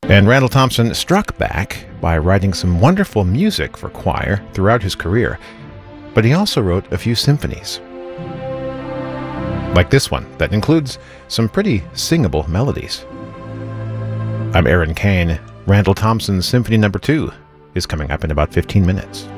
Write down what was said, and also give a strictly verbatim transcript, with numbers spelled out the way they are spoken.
And Randall Thompson struck back by writing some wonderful music for choir throughout his career, but he also wrote a few symphonies. Like this one, that includes some pretty singable melodies. I'm Aaron Kane. Randall Thompson's Symphony Number Two is coming up in about fifteen minutes.